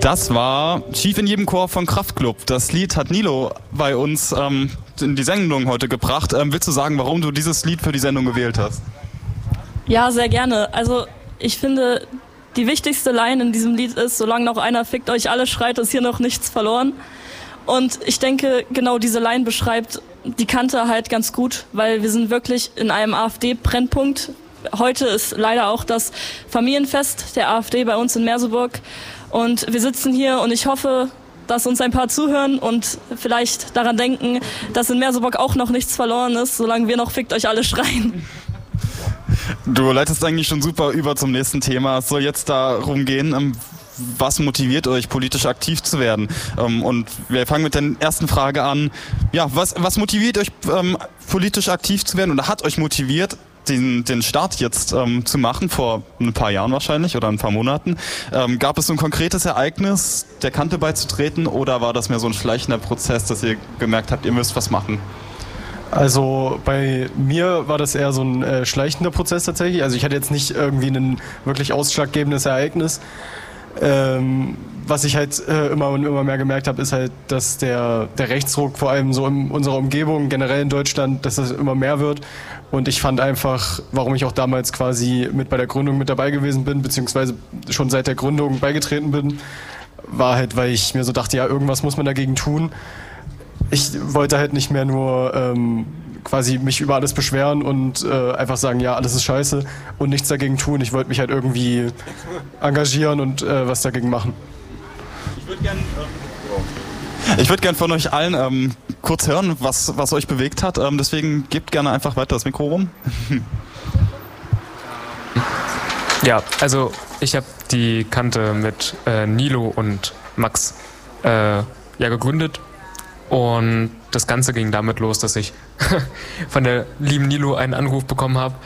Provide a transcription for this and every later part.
Das war Schief in jedem Chor von Kraftklub. Das Lied hat Nilo bei uns in die Sendung heute gebracht. Willst du sagen, warum du dieses Lied für die Sendung gewählt hast? Ja, sehr gerne. Also ich finde, die wichtigste Line in diesem Lied ist, solange noch einer fickt euch alle schreit, ist hier noch nichts verloren. Und ich denke, genau diese Line beschreibt die Kante halt ganz gut, weil wir sind wirklich in einem AfD-Brennpunkt. Heute ist leider auch das Familienfest der AfD bei uns in Merseburg. Und wir sitzen hier und ich hoffe, dass uns ein paar zuhören und vielleicht daran denken, dass in Merseburg auch noch nichts verloren ist, solange wir noch fickt euch alle schreien. Du leitest eigentlich schon super über zum nächsten Thema. Es soll jetzt darum gehen, was motiviert euch, politisch aktiv zu werden? Und wir fangen mit der ersten Frage an. Ja, was motiviert euch, politisch aktiv zu werden oder hat euch motiviert, den Start jetzt zu machen, vor ein paar Jahren wahrscheinlich oder ein paar Monaten? Gab es so ein konkretes Ereignis, der Kante beizutreten, oder war das mehr so ein schleichender Prozess, dass ihr gemerkt habt, ihr müsst was machen? Also bei mir war das eher so ein schleichender Prozess tatsächlich. Also ich hatte jetzt nicht irgendwie ein wirklich ausschlaggebendes Ereignis. Was ich halt immer und immer mehr gemerkt habe, ist halt, dass der Rechtsruck vor allem so in unserer Umgebung, generell in Deutschland, dass das immer mehr wird. Und ich fand einfach, warum ich auch damals quasi mit bei der Gründung mit dabei gewesen bin, beziehungsweise schon seit der Gründung beigetreten bin, war halt, weil ich mir so dachte, ja, irgendwas muss man dagegen tun. Ich wollte halt nicht mehr nur quasi mich über alles beschweren und einfach sagen, ja, alles ist scheiße und nichts dagegen tun. Ich wollte mich halt irgendwie engagieren und was dagegen machen. Ich würde gern von euch allen kurz hören, was euch bewegt hat. Deswegen gebt gerne einfach weiter das Mikro rum. Ja, also ich habe die Kante mit Nilo und Max gegründet. Und das Ganze ging damit los, dass ich von der lieben Nilo einen Anruf bekommen habe.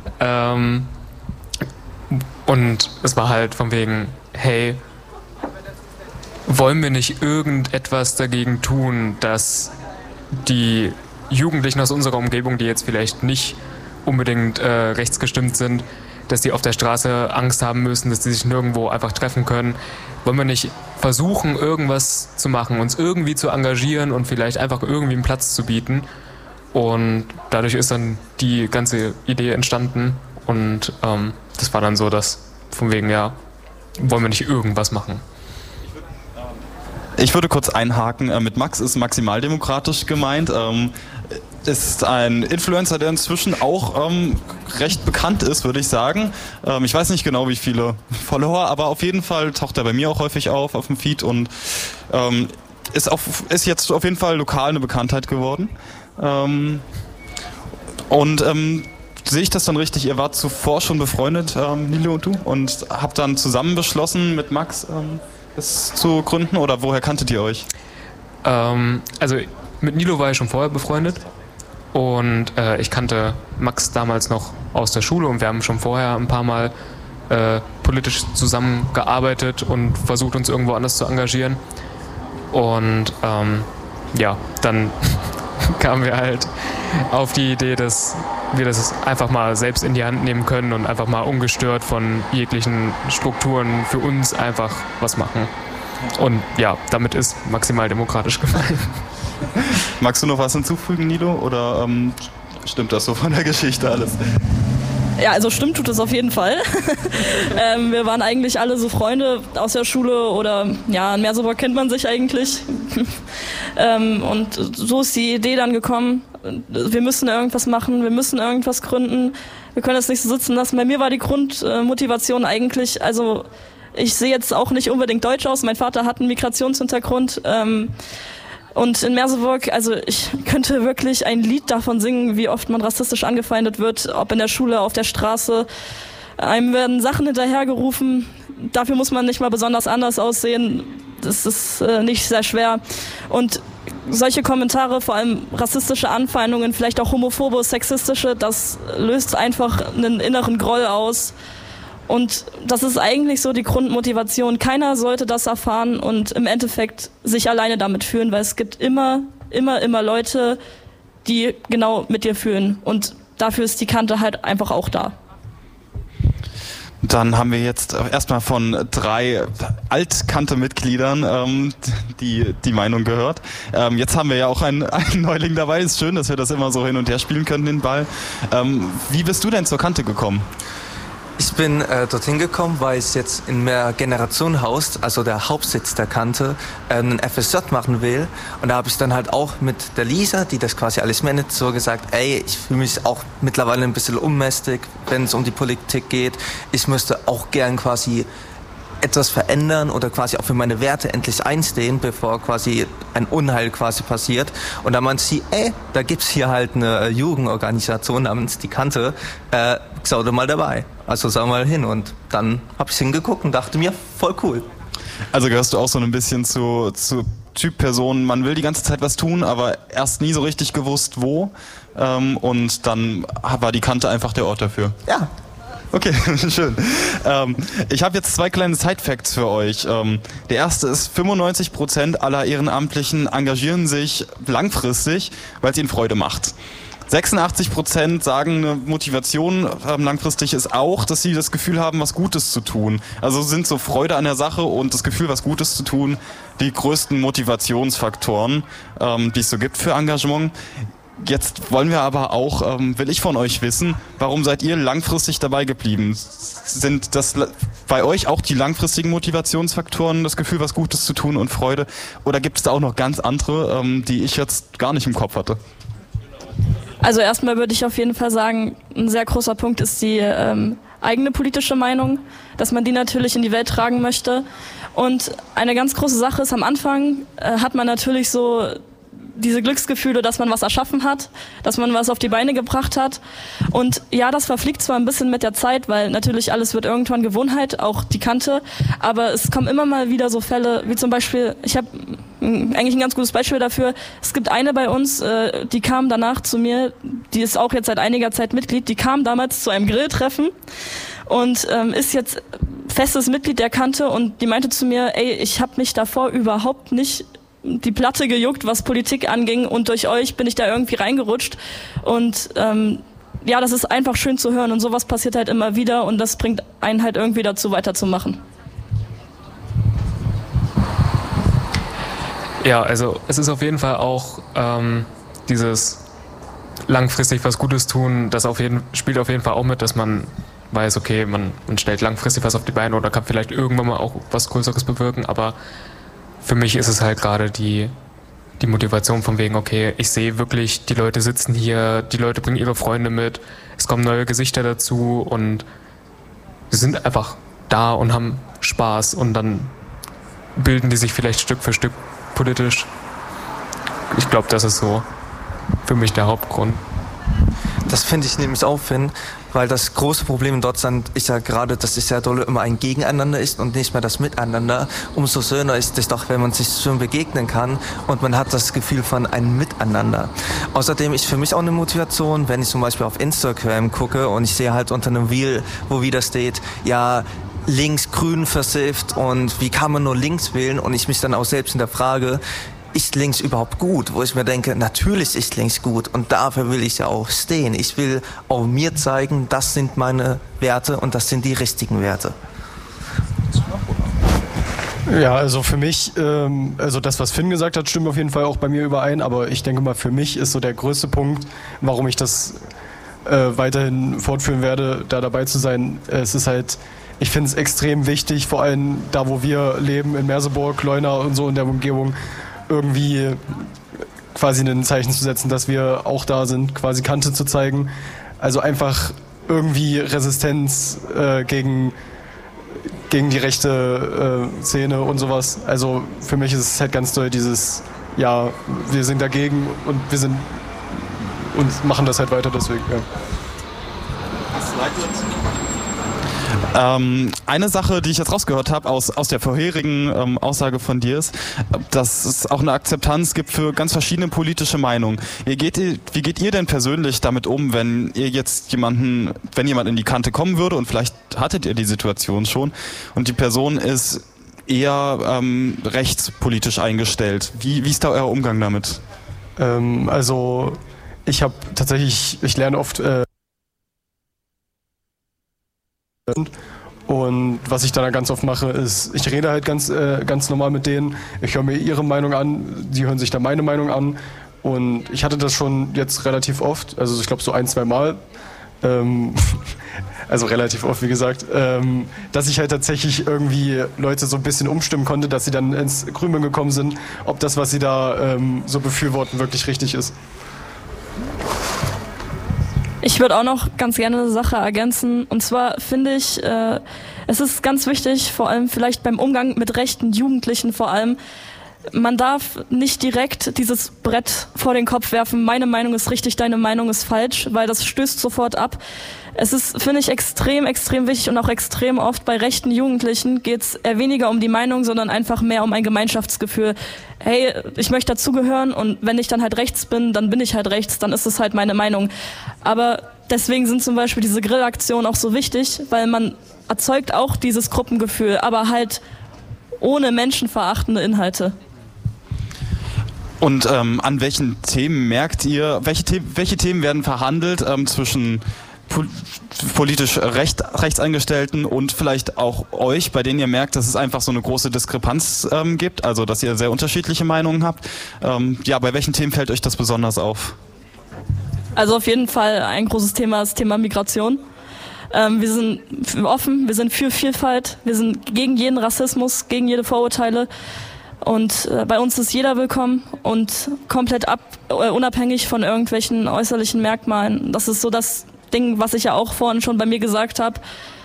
Und es war halt von wegen, hey, wollen wir nicht irgendetwas dagegen tun, dass die Jugendlichen aus unserer Umgebung, die jetzt vielleicht nicht unbedingt rechtsgestimmt sind, dass die auf der Straße Angst haben müssen, dass die sich nirgendwo einfach treffen können. Wollen wir nicht versuchen, irgendwas zu machen, uns irgendwie zu engagieren und vielleicht einfach irgendwie einen Platz zu bieten? Und dadurch ist dann die ganze Idee entstanden. Und das war dann so, dass von wegen, ja, wollen wir nicht irgendwas machen? Ich würde kurz einhaken. Mit Max ist maximaldemokratisch gemeint. Ist ein Influencer, der inzwischen auch recht bekannt ist, würde ich sagen. Ich weiß nicht genau, wie viele Follower, aber auf jeden Fall taucht er bei mir auch häufig auf dem Feed und ist jetzt auf jeden Fall lokal eine Bekanntheit geworden. Sehe ich das dann richtig? Ihr wart zuvor schon befreundet, Nilo und du, und habt dann zusammen beschlossen, mit Max es zu gründen, oder woher kanntet ihr euch? Also mit Nilo war ich schon vorher befreundet. Und ich kannte Max damals noch aus der Schule und wir haben schon vorher ein paar Mal politisch zusammengearbeitet und versucht, uns irgendwo anders zu engagieren. Und dann kamen wir halt auf die Idee, dass wir das einfach mal selbst in die Hand nehmen können und einfach mal ungestört von jeglichen Strukturen für uns einfach was machen. Und ja, damit ist maximal demokratisch gemeint. Magst du noch was hinzufügen, Nilo? Oder stimmt das so von der Geschichte alles? Ja, also stimmt tut es auf jeden Fall. Wir waren eigentlich alle so Freunde aus der Schule oder ja, in Merseburg kennt man sich eigentlich. Und so ist die Idee dann gekommen, wir müssen irgendwas machen, wir müssen irgendwas gründen, wir können das nicht so sitzen lassen. Bei mir war die Grundmotivation eigentlich, also ich sehe jetzt auch nicht unbedingt deutsch aus, mein Vater hat einen Migrationshintergrund. Und in Merseburg, also ich könnte wirklich ein Lied davon singen, wie oft man rassistisch angefeindet wird, ob in der Schule, auf der Straße. Einem werden Sachen hinterhergerufen, dafür muss man nicht mal besonders anders aussehen, das ist nicht sehr schwer. Und solche Kommentare, vor allem rassistische Anfeindungen, vielleicht auch homophobe, sexistische, das löst einfach einen inneren Groll aus. Und das ist eigentlich so die Grundmotivation. Keiner sollte das erfahren und im Endeffekt sich alleine damit fühlen, weil es gibt immer Leute, die genau mit dir fühlen. Und dafür ist die Kante halt einfach auch da. Dann haben wir jetzt erstmal von 3 Altkante-Mitgliedern die Meinung gehört. Jetzt haben wir ja auch einen Neuling dabei. Ist schön, dass wir das immer so hin und her spielen können, den Ball. Wie bist du denn zur Kante gekommen? Ich bin dorthin gekommen, weil ich jetzt in Mehrgenerationenhaus, also der Hauptsitz der Kante, einen FSJ machen will. Und da habe ich dann halt auch mit der Lisa, die das quasi alles managt, so gesagt, ey, ich fühle mich auch mittlerweile ein bisschen unmächtig, wenn es um die Politik geht. Ich müsste auch gern quasi etwas verändern oder quasi auch für meine Werte endlich einstehen, bevor quasi ein Unheil quasi passiert. Und da meinte sie, ey, da gibt's hier halt eine Jugendorganisation namens die Kante, schau doch mal dabei. Also sag mal hin. Und dann hab ich hingeguckt und dachte mir, voll cool. Also gehörst du auch so ein bisschen zu Typ Person, man will die ganze Zeit was tun, aber erst nie so richtig gewusst, wo. Und dann war die Kante einfach der Ort dafür. Ja. Okay, schön. Ich habe jetzt 2 kleine Side-Facts für euch. Der erste ist, 95% aller Ehrenamtlichen engagieren sich langfristig, weil es ihnen Freude macht. 86% sagen, eine Motivation langfristig ist auch, dass sie das Gefühl haben, was Gutes zu tun. Also sind so Freude an der Sache und das Gefühl, was Gutes zu tun, die größten Motivationsfaktoren, die es so gibt für Engagement. Jetzt wollen wir aber auch, will ich von euch wissen, warum seid ihr langfristig dabei geblieben? Sind das bei euch auch die langfristigen Motivationsfaktoren, das Gefühl, was Gutes zu tun und Freude? Oder gibt es da auch noch ganz andere, die ich jetzt gar nicht im Kopf hatte? Also erstmal würde ich auf jeden Fall sagen, ein sehr großer Punkt ist die eigene politische Meinung, dass man die natürlich in die Welt tragen möchte. Und eine ganz große Sache ist, am Anfang hat man natürlich so diese Glücksgefühle, dass man was erschaffen hat, dass man was auf die Beine gebracht hat. Und ja, das verfliegt zwar ein bisschen mit der Zeit, weil natürlich alles wird irgendwann Gewohnheit, auch die Kante, aber es kommen immer mal wieder so Fälle, wie zum Beispiel, ich habe eigentlich ein ganz gutes Beispiel dafür, es gibt eine bei uns, die kam danach zu mir, die ist auch jetzt seit einiger Zeit Mitglied, die kam damals zu einem Grilltreffen und ist jetzt festes Mitglied der Kante und die meinte zu mir, ey, ich habe mich davor überhaupt nicht die Platte gejuckt, was Politik anging und durch euch bin ich da irgendwie reingerutscht und ja, das ist einfach schön zu hören und sowas passiert halt immer wieder und das bringt einen halt irgendwie dazu weiterzumachen. Ja, also es ist auf jeden Fall auch dieses langfristig was Gutes tun, das spielt auf jeden Fall auch mit, dass man weiß, okay, man stellt langfristig was auf die Beine oder kann vielleicht irgendwann mal auch was Größeres bewirken, aber für mich ist es halt gerade die Motivation von wegen, okay, ich sehe wirklich, die Leute sitzen hier, die Leute bringen ihre Freunde mit, es kommen neue Gesichter dazu und sie sind einfach da und haben Spaß und dann bilden die sich vielleicht Stück für Stück politisch. Ich glaube, das ist so für mich der Hauptgrund. Das finde ich nämlich auch, Finn, weil das große Problem in Deutschland ist ja gerade, dass es ja dolle immer ein Gegeneinander ist und nicht mehr das Miteinander. Umso schöner ist es doch, wenn man sich schön begegnen kann und man hat das Gefühl von einem Miteinander. Außerdem ist für mich auch eine Motivation, wenn ich zum Beispiel auf Instagram gucke und ich sehe halt unter einem Reel, wo wieder steht, ja, links grün versifft und wie kann man nur links wählen und ich mich dann auch selbst hinterfrage, ist links überhaupt gut? Wo ich mir denke, natürlich ist links gut und dafür will ich ja auch stehen. Ich will auch mir zeigen, das sind meine Werte und das sind die richtigen Werte. Ja, also für mich, also das, was Finn gesagt hat, stimmt auf jeden Fall auch bei mir überein, aber ich denke mal, für mich ist so der größte Punkt, warum ich das weiterhin fortführen werde, da dabei zu sein. Es ist halt, ich finde es extrem wichtig, vor allem da, wo wir leben, in Merseburg, Leuna und so in der Umgebung, irgendwie quasi ein Zeichen zu setzen, dass wir auch da sind, quasi Kante zu zeigen. Also einfach irgendwie Resistenz gegen die rechte Szene und sowas. Also für mich ist es halt ganz doll dieses, ja, wir sind dagegen und wir sind und machen das halt weiter deswegen. Ja. Eine Sache, die ich jetzt rausgehört habe aus der vorherigen Aussage von dir ist, dass es auch eine Akzeptanz gibt für ganz verschiedene politische Meinungen. Wie geht ihr denn persönlich damit um, wenn jemand in die Kante kommen würde und vielleicht hattet ihr die Situation schon und die Person ist eher rechtspolitisch eingestellt. Wie ist da euer Umgang damit? Also ich lerne oft Und was ich dann ganz oft mache, ist, ich rede halt ganz normal mit denen. Ich höre mir ihre Meinung an, die hören sich dann meine Meinung an. Und ich hatte das schon jetzt relativ oft, also ich glaube so 1-2 Mal, also relativ oft, wie gesagt, dass ich halt tatsächlich irgendwie Leute so ein bisschen umstimmen konnte, dass sie dann ins Grübeln gekommen sind, ob das, was sie da so befürworten, wirklich richtig ist. Ich würde auch noch ganz gerne eine Sache ergänzen. Und zwar finde ich, es ist ganz wichtig, vor allem vielleicht beim Umgang mit rechten Jugendlichen vor allem, man darf nicht direkt dieses Brett vor den Kopf werfen, meine Meinung ist richtig, deine Meinung ist falsch, weil das stößt sofort ab. Es ist, finde ich, extrem, extrem wichtig und auch extrem oft bei rechten Jugendlichen geht es eher weniger um die Meinung, sondern einfach mehr um ein Gemeinschaftsgefühl. Hey, ich möchte dazugehören und wenn ich dann halt rechts bin, dann bin ich halt rechts, dann ist es halt meine Meinung. Aber deswegen sind zum Beispiel diese Grillaktionen auch so wichtig, weil man erzeugt auch dieses Gruppengefühl, aber halt ohne menschenverachtende Inhalte. Und an welchen Themen merkt ihr, welche Themen werden verhandelt zwischen politisch Rechtseingestellten und vielleicht auch euch, bei denen ihr merkt, dass es einfach so eine große Diskrepanz gibt, also dass ihr sehr unterschiedliche Meinungen habt? Ja, bei welchen Themen fällt euch das besonders auf? Also auf jeden Fall ein großes Thema ist das Thema Migration. Wir sind offen, wir sind für Vielfalt, wir sind gegen jeden Rassismus, gegen jede Vorurteile. Und bei uns ist jeder willkommen und komplett unabhängig von irgendwelchen äußerlichen Merkmalen. Das ist so das Ding, was ich ja auch vorhin schon bei mir gesagt habe.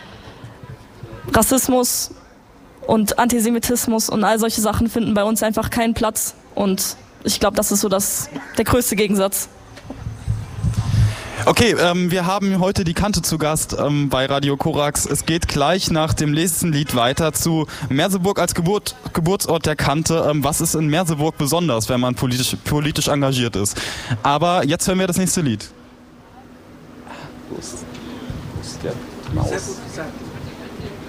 Rassismus und Antisemitismus und all solche Sachen finden bei uns einfach keinen Platz. Und ich glaube, das ist so der größte Gegensatz. Okay, wir haben heute die Kante zu Gast bei Radio Korax. Es geht gleich nach dem nächsten Lied weiter zu Merseburg als Geburtsort der Kante. Was ist in Merseburg besonders, wenn man politisch engagiert ist? Aber jetzt hören wir das nächste Lied. Wo ist der Maus?